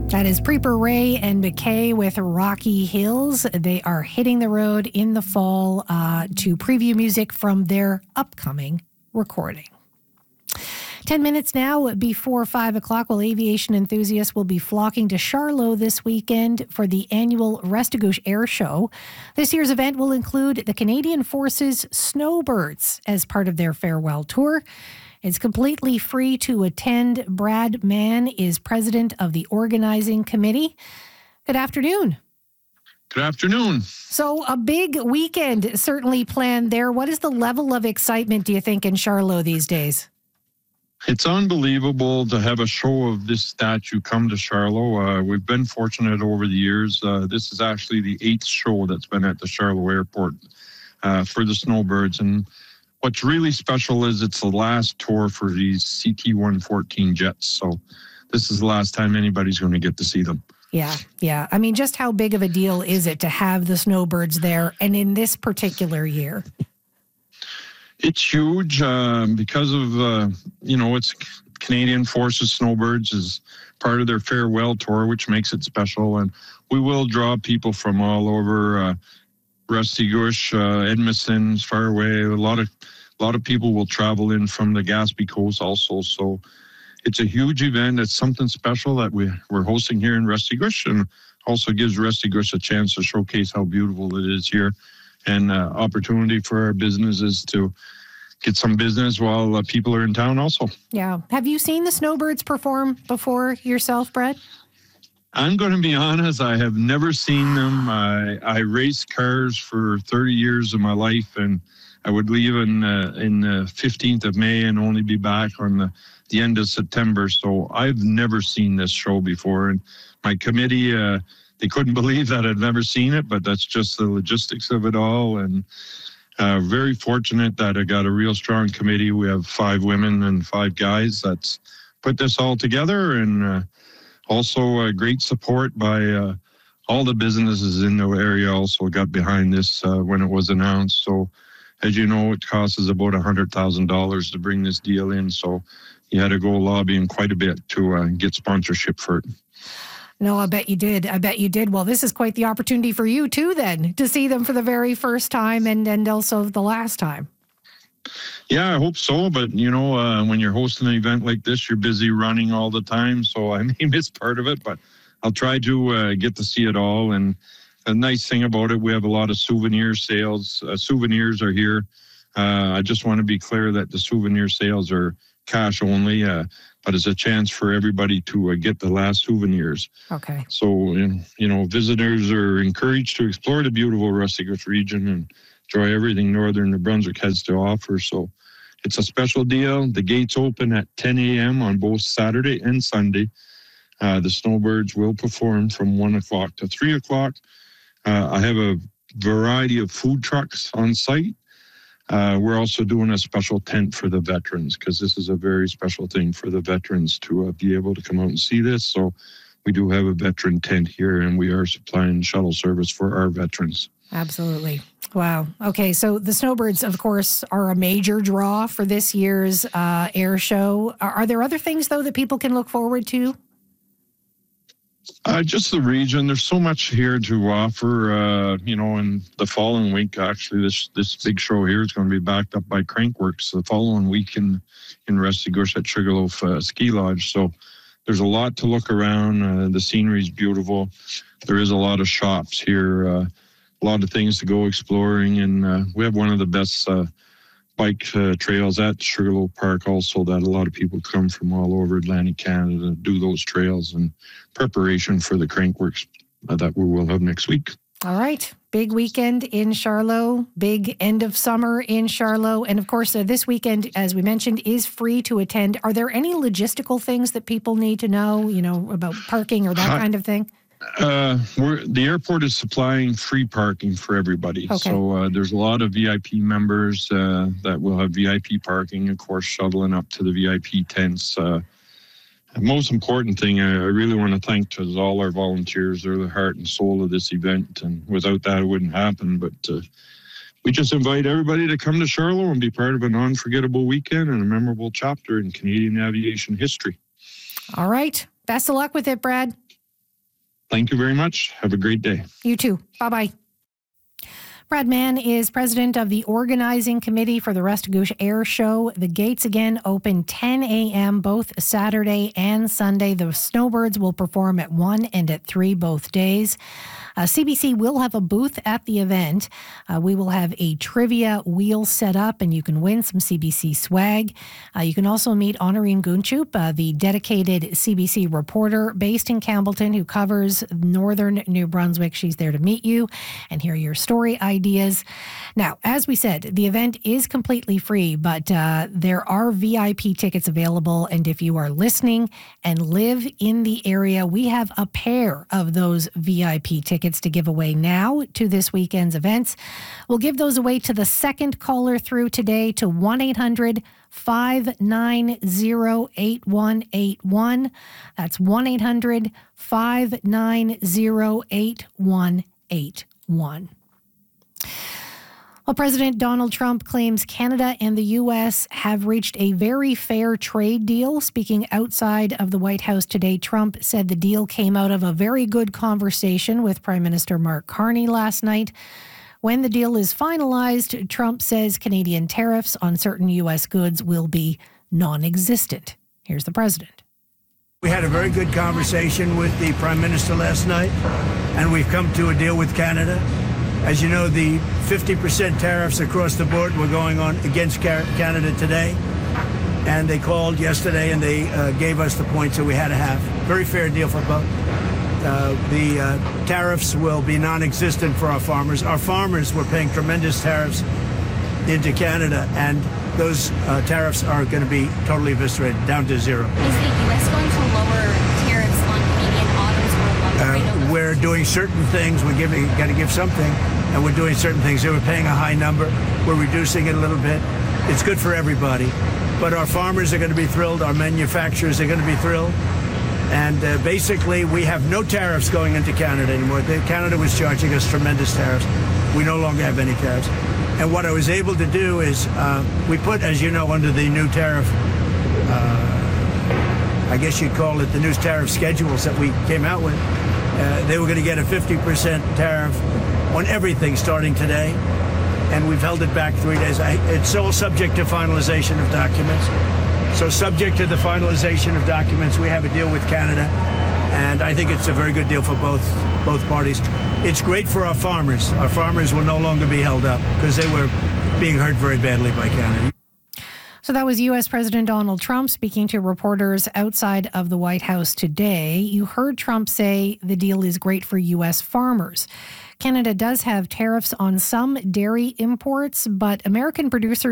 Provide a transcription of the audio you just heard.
That is Preeper Ray and McKay with Rocky Hills. They are hitting the road in the fall to preview music from their upcoming recording. 10 minutes now before 5 o'clock. Well, aviation enthusiasts will be flocking to Charlot this weekend for the annual Restigouche Air Show. This year's event will include the Canadian Forces Snowbirds as part of their farewell tour. It's completely free to attend. Brad Mann is president of the organizing committee. Good afternoon. Good afternoon. So a big weekend certainly planned there. What is the level of excitement, do you think, in Charlot these days? It's unbelievable to have a show of this statue come to Charlot. We've been fortunate over the years. This is actually the 8th show that's been at the Charlot Airport for the Snowbirds. And what's really special is it's the last tour for these CT-114 jets. So this is the last time anybody's going to get to see them. Yeah. I mean, just how big of a deal is it to have the Snowbirds there and in this particular year? It's huge because of, it's Canadian Forces Snowbirds is part of their farewell tour, which makes it special. And we will draw people from all over Restigouche, Edmonton, far away. A lot of people will travel in from the Gaspé Coast also. So it's a huge event. It's something special that we're hosting here in Restigouche, and also gives Restigouche a chance to showcase how beautiful it is here, and opportunity for our businesses to get some business while people are in town also. Yeah. Have you seen the Snowbirds perform before yourself, Brad? I'm going to be honest, I have never seen them. I raced cars for 30 years of my life, and I would leave in the 15th of May and only be back on the end of September. So I've never seen this show before. And my committee, they couldn't believe that I'd never seen it, but that's just the logistics of it all. And very fortunate that I got a real strong committee. We have 5 women and 5 guys that's put this all together, and also great support by all the businesses in the area also got behind this when it was announced. So as you know, it costs us about $100,000 to bring this deal in. So you had to go lobbying quite a bit to get sponsorship for it. No, I bet you did. Well, this is quite the opportunity for you too, then, to see them for the very first time and also the last time. Yeah, I hope so. But, when you're hosting an event like this, you're busy running all the time. So I may miss part of it, but I'll try to get to see it all. And a nice thing about it, we have a lot of souvenir sales. Souvenirs are here. I just want to be clear that the souvenir sales are cash only, but it's a chance for everybody to get the last souvenirs. Okay. So, visitors are encouraged to explore the beautiful Restigouche region and enjoy everything Northern New Brunswick has to offer. So it's a special deal. The gates open at 10 a.m. on both Saturday and Sunday. The Snowbirds will perform from 1 o'clock to 3 o'clock. I have a variety of food trucks on site. We're also doing a special tent for the veterans, because this is a very special thing for the veterans to be able to come out and see this. So we do have a veteran tent here, and we are supplying shuttle service for our veterans. Absolutely. Wow. Okay, so the Snowbirds, of course, are a major draw for this year's air show. Are there other things, though, that people can look forward to? Just the region. There's so much here to offer, in the following week. Actually, this big show here is going to be backed up by Crankworks the following week in Restigouche at Sugarloaf Ski Lodge. So there's a lot to look around. The scenery is beautiful. There is a lot of shops here, a lot of things to go exploring. And we have one of the best bike trails at Sugarloaf Park also, that a lot of people come from all over Atlantic Canada to do those trails in preparation for the Crankworks that we will have next week. All right. Big weekend in Charlot, big end of summer in Charlot. And of course, this weekend, as we mentioned, is free to attend. Are there any logistical things that people need to know, about parking or that kind of thing? The airport is supplying free parking for everybody. Okay. So there's a lot of VIP members that will have VIP parking, of course, shuttling up to the VIP tents. The most important thing I really want to thank is all our volunteers. They're the heart and soul of this event, and without that, it wouldn't happen. But we just invite everybody to come to Charlot and be part of an unforgettable weekend and a memorable chapter in Canadian aviation history. All right. Best of luck with it, Brad. Thank you very much. Have a great day. You too. Bye-bye. Brad Mann is president of the organizing committee for the Restigouche Air Show. The gates again open 10 a.m. both Saturday and Sunday. The Snowbirds will perform at 1 and at 3 both days. CBC will have a booth at the event. We will have a trivia wheel set up, and you can win some CBC swag. You can also meet Honorine Gunchup, the dedicated CBC reporter based in Campbellton who covers northern New Brunswick. She's there to meet you and hear your story ideas. Now, as we said, the event is completely free, but there are VIP tickets available, and if you are listening and live in the area, we have a pair of those VIP tickets to give away now to this weekend's events. We'll give those away to the second caller through today to 1-800-590-8181. That's 1-800-590-8181. Well, President Donald Trump claims Canada and the U.S. have reached a very fair trade deal. Speaking outside of the White House today, Trump said the deal came out of a very good conversation with Prime Minister Mark Carney last night. When the deal is finalized, Trump says Canadian tariffs on certain U.S. goods will be non-existent. Here's the president. We had a very good conversation with the Prime Minister last night, and we've come to a deal with Canada. As you know, the 50% tariffs across the board were going on against Canada today, and they called yesterday and they gave us the points that we had to have. Very fair deal for both. The tariffs will be non-existent for our farmers. Our farmers were paying tremendous tariffs into Canada, and those tariffs are going to be totally eviscerated, down to zero. Is the U.S. going to lower tariffs on Canadian autos or lumber? We're doing certain things. We're got to give something, and we're doing certain things. They were paying a high number. We're reducing it a little bit. It's good for everybody. But our farmers are going to be thrilled. Our manufacturers are going to be thrilled. And basically, we have no tariffs going into Canada anymore. Canada was charging us tremendous tariffs. We no longer have any tariffs. And what I was able to do is we put, as you know, under the new tariff, I guess you'd call it the new tariff schedules that we came out with. They were going to get a 50% tariff on everything starting today, and we've held it back 3 days. It's all subject to finalization of documents. So subject to the finalization of documents, we have a deal with Canada, and I think it's a very good deal for both parties. It's great for our farmers. Our farmers will no longer be held up because they were being hurt very badly by Canada. So that was U.S. President Donald Trump speaking to reporters outside of the White House today. You heard Trump say the deal is great for U.S. farmers. Canada does have tariffs on some dairy imports, but American producers